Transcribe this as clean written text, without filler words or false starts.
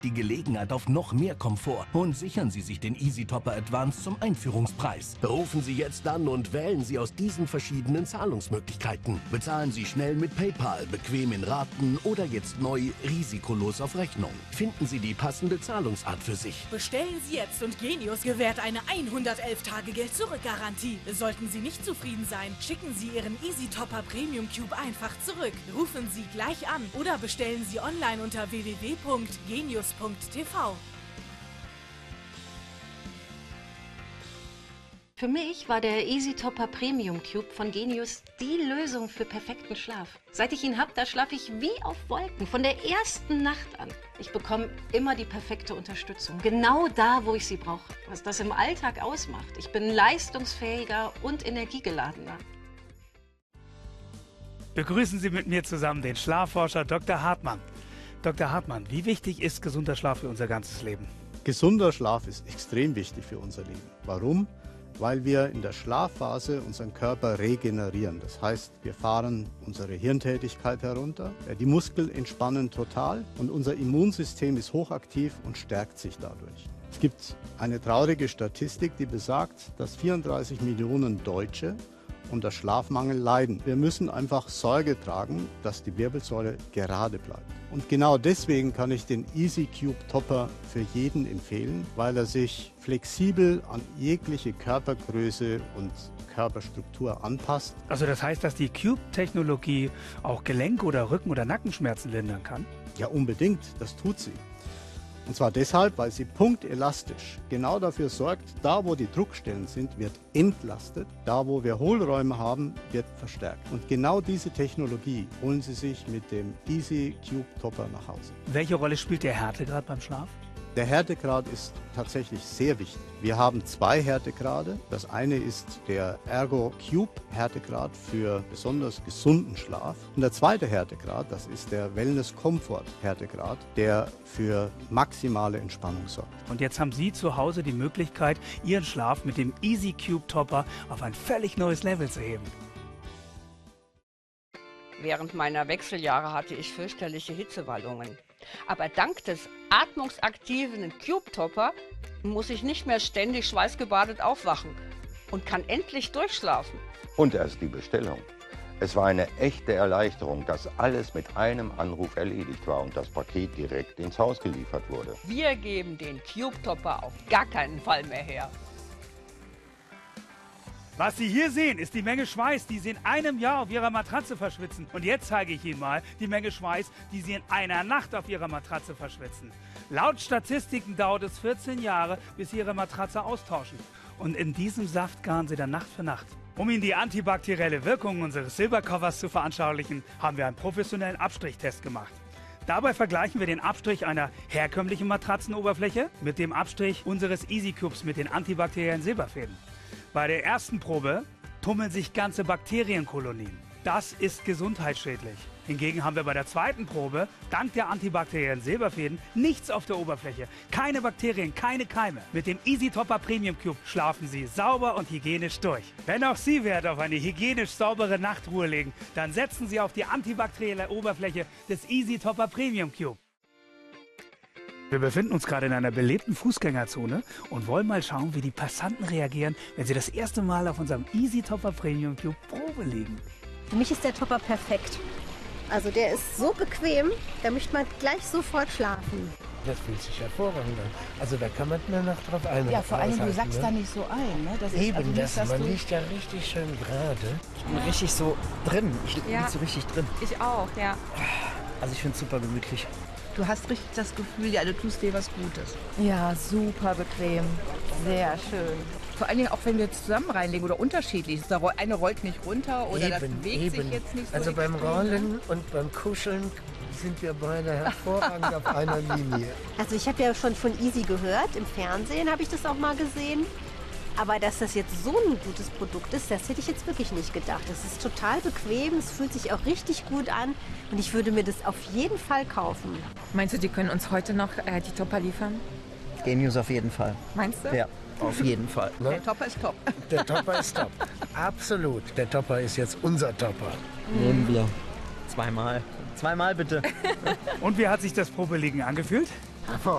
die Gelegenheit auf noch mehr Komfort und sichern Sie sich den Easy Topper Advance zum Einführungspreis. Rufen Sie jetzt an und wählen Sie aus diesen verschiedenen Zahlungsmöglichkeiten. Bezahlen Sie schnell mit PayPal, bequem in Raten oder jetzt neu risikolos auf Rechnung. Finden Sie die passende Zahlungsart für sich. Bestellen Sie jetzt und Genius gewährt eine 111-Tage-Geld-Zurück-Garantie. Sollten Sie nicht zufrieden sein, schicken Sie Ihren Easy Topper Premium Cube einfach zurück. Rufen Sie gleich an oder bestellen Sie online unter www.genius.tv. Für mich war der Easy Topper Premium Cube von Genius die Lösung für perfekten Schlaf. Seit ich ihn habe, da schlafe ich wie auf Wolken, von der ersten Nacht an. Ich bekomme immer die perfekte Unterstützung, genau da, wo ich sie brauche. Was das im Alltag ausmacht. Ich bin leistungsfähiger und energiegeladener. Begrüßen Sie mit mir zusammen den Schlafforscher Dr. Hartmann. Dr. Hartmann, wie wichtig ist gesunder Schlaf für unser ganzes Leben? Gesunder Schlaf ist extrem wichtig für unser Leben. Warum? Weil wir in der Schlafphase unseren Körper regenerieren. Das heißt, wir fahren unsere Hirntätigkeit herunter, die Muskeln entspannen total und unser Immunsystem ist hochaktiv und stärkt sich dadurch. Es gibt eine traurige Statistik, die besagt, dass 34 Millionen Deutsche unter Schlafmangel leiden. Wir müssen einfach Sorge tragen, dass die Wirbelsäule gerade bleibt. Und genau deswegen kann ich den Easy Cube Topper für jeden empfehlen, weil er sich flexibel an jegliche Körpergröße und Körperstruktur anpasst. Also das heißt, dass die Cube-Technologie auch Gelenk- oder Rücken- oder Nackenschmerzen lindern kann? Ja, unbedingt. Das tut sie. Und zwar deshalb, weil sie punktelastisch genau dafür sorgt, da wo die Druckstellen sind, wird entlastet, da wo wir Hohlräume haben, wird verstärkt. Und genau diese Technologie holen Sie sich mit dem Easy Cube Topper nach Hause. Welche Rolle spielt der Härtegrad beim Schlaf? Der Härtegrad ist tatsächlich sehr wichtig. Wir haben 2 Härtegrade. Das eine ist der Ergo Cube Härtegrad für besonders gesunden Schlaf. Und der zweite Härtegrad, das ist der Wellness Comfort Härtegrad, der für maximale Entspannung sorgt. Und jetzt haben Sie zu Hause die Möglichkeit, Ihren Schlaf mit dem Easy Cube Topper auf ein völlig neues Level zu heben. Während meiner Wechseljahre hatte ich fürchterliche Hitzewallungen. Aber dank des atmungsaktiven Cube Topper muss ich nicht mehr ständig schweißgebadet aufwachen und kann endlich durchschlafen. Und erst die Bestellung. Es war eine echte Erleichterung, dass alles mit einem Anruf erledigt war und das Paket direkt ins Haus geliefert wurde. Wir geben den Cube Topper auf gar keinen Fall mehr her. Was Sie hier sehen, ist die Menge Schweiß, die Sie in einem Jahr auf Ihrer Matratze verschwitzen. Und jetzt zeige ich Ihnen mal die Menge Schweiß, die Sie in einer Nacht auf Ihrer Matratze verschwitzen. Laut Statistiken dauert es 14 Jahre, bis Sie Ihre Matratze austauschen. Und in diesem Saft garen Sie dann Nacht für Nacht. Um Ihnen die antibakterielle Wirkung unseres Silbercovers zu veranschaulichen, haben wir einen professionellen Abstrichtest gemacht. Dabei vergleichen wir den Abstrich einer herkömmlichen Matratzenoberfläche mit dem Abstrich unseres Easy Cubes mit den antibakteriellen Silberfäden. Bei der ersten Probe tummeln sich ganze Bakterienkolonien. Das ist gesundheitsschädlich. Hingegen haben wir bei der zweiten Probe, dank der antibakteriellen Silberfäden, nichts auf der Oberfläche. Keine Bakterien, keine Keime. Mit dem Easy Topper Premium Cube schlafen Sie sauber und hygienisch durch. Wenn auch Sie Wert auf eine hygienisch saubere Nachtruhe legen, dann setzen Sie auf die antibakterielle Oberfläche des Easy Topper Premium Cube. Wir befinden uns gerade in einer belebten Fußgängerzone und wollen mal schauen, wie die Passanten reagieren, wenn sie das erste Mal auf unserem Easy Topper Premium Cube Probe liegen. Für mich ist der Topper perfekt. Also der ist so bequem, da möchte man gleich sofort schlafen. Das fühlt sich hervorragend an. Also da kann man eine Nacht drauf ein. Ja, vor allem, du sackst da nicht so ein. Ne? Das Eben, ist, also man liegt ja richtig schön gerade. Ich bin richtig so drin. Ich liege so richtig drin. Ich auch, ja. Also ich finde es super gemütlich. Du hast richtig das Gefühl, ja, du tust dir was Gutes. Ja, super bequem. Sehr schön. Vor allen Dingen auch, wenn wir jetzt zusammen reinlegen oder unterschiedlich. Der eine rollt nicht runter oder das bewegt sich jetzt nicht so. Also beim Rollen und beim Kuscheln sind wir beide hervorragend auf einer Linie. Also ich habe ja schon von Easy gehört, im Fernsehen habe ich das auch mal gesehen. Aber dass das jetzt so ein gutes Produkt ist, das hätte ich jetzt wirklich nicht gedacht. Es ist total bequem, es fühlt sich auch richtig gut an und ich würde mir das auf jeden Fall kaufen. Meinst du, die können uns heute noch die Topper liefern? Genius auf jeden Fall. Meinst du? Ja, auf jeden Fall. Ne? Der Topper ist top. Der Topper ist top. Absolut. Der Topper ist jetzt unser Topper. Nehmen wir. Zweimal. Zweimal bitte. Und wie hat sich das Probeliegen angefühlt?